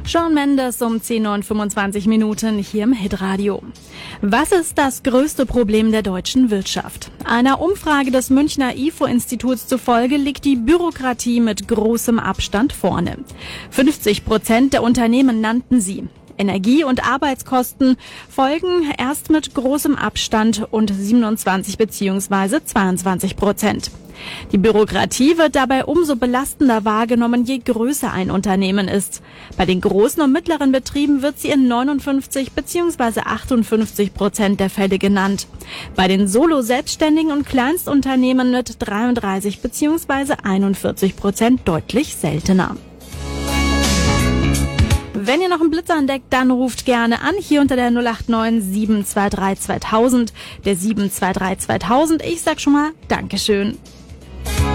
Shawn Mendes um 10:25 Uhr hier im Hitradio. Was ist das größte Problem der deutschen Wirtschaft? Einer Umfrage des Münchner IFO-Instituts zufolge liegt die Bürokratie mit großem Abstand vorne. 50% der Unternehmen nannten sie. Energie- und Arbeitskosten folgen erst mit großem Abstand und 27 bzw. 22%. Die Bürokratie wird dabei umso belastender wahrgenommen, je größer ein Unternehmen ist. Bei den großen und mittleren Betrieben wird sie in 59 bzw. 58% der Fälle genannt. Bei den Solo-Selbstständigen und Kleinstunternehmen mit 33 bzw. 41% deutlich seltener. Wenn ihr noch einen Blitzer entdeckt, dann ruft gerne an, hier unter der 089 723 2000, der 723 2000. Ich sag schon mal Dankeschön.